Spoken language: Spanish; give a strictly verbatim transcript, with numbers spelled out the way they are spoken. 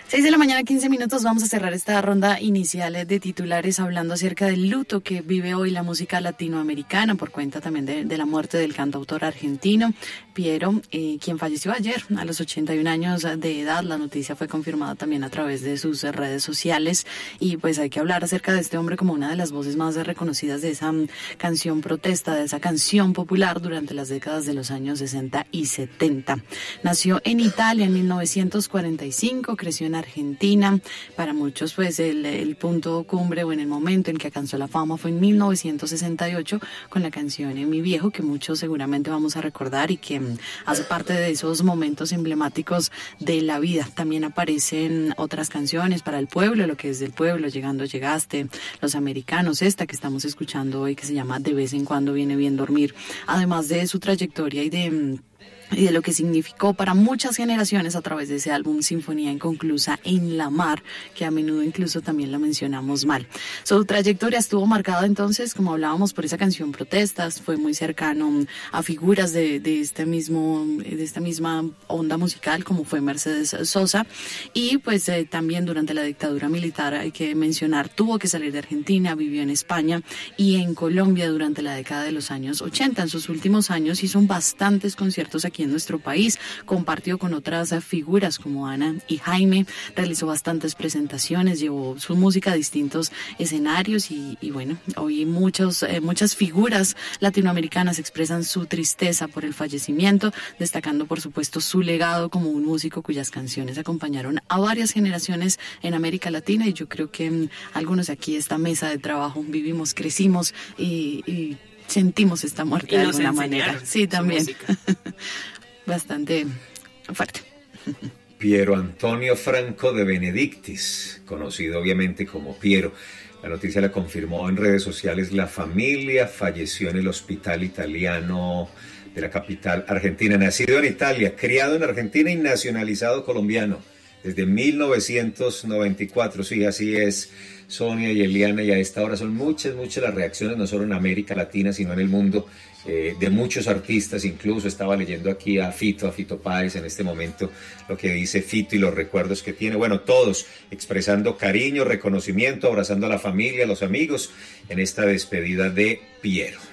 seis de la mañana, quince minutos. Vamos a cerrar esta ronda inicial de titulares hablando acerca del luto que vive hoy la música latinoamericana por cuenta también de, de la muerte del cantautor argentino Piero, eh, quien falleció ayer a los ochenta y un años de edad. La noticia fue confirmada también a través de sus redes sociales y pues hay que hablar acerca de este hombre como una de las voces más reconocidas de esa canción protesta, de esa canción popular durante las décadas de los años sesenta y setenta. Nació en Italia en mil novecientos cuarenta y cinco, creció en Argentina. Para muchos pues el, el punto cumbre o en el momento en que alcanzó la fama fue en mil novecientos sesenta y ocho con la canción En mi viejo, que muchos seguramente vamos a recordar y que hace parte de esos momentos emblemáticos de la vida. También aparecen otras canciones para el pueblo, Lo que es del pueblo, Llegando llegaste, Los americanos, esta que estamos escuchando hoy que se llama De vez en cuando viene bien dormir. Además de su trayectoria y de... y de lo que significó para muchas generaciones a través de ese álbum Sinfonía Inconclusa en la Mar, que a menudo incluso también lo mencionamos mal. Su trayectoria estuvo marcada entonces, como hablábamos, por esa canción Protestas. Fue muy cercano a figuras de, de este mismo, de esta misma onda musical como fue Mercedes Sosa, y pues eh, también durante la dictadura militar, hay que mencionar, tuvo que salir de Argentina, vivió en España y en Colombia durante la década de los años ochenta. En sus últimos años hizo bastantes conciertos aquí en nuestro país, compartió con otras figuras como Ana y Jaime, realizó bastantes presentaciones, llevó su música a distintos escenarios y, y bueno, hoy muchos, eh, muchas figuras latinoamericanas expresan su tristeza por el fallecimiento, destacando por supuesto su legado como un músico cuyas canciones acompañaron a varias generaciones en América Latina, y yo creo que mmm, algunos aquí de esta mesa de trabajo vivimos, crecimos y, y sentimos esta muerte de alguna manera. Sí, también. Bastante fuerte. Piero Antonio Franco de Benedictis, conocido obviamente como Piero. La noticia la confirmó en redes sociales la familia. Falleció en el hospital italiano de la capital argentina. Nacido en Italia, criado en Argentina y nacionalizado colombiano desde mil novecientos noventa y cuatro. Sí, así es, Sonia y Eliana, y a esta hora son muchas, muchas las reacciones, no solo en América Latina, sino en el mundo, eh, de muchos artistas. Incluso estaba leyendo aquí a Fito, a Fito Páez en este momento, lo que dice Fito y los recuerdos que tiene. Bueno, todos expresando cariño, reconocimiento, abrazando a la familia, a los amigos, en esta despedida de Piero.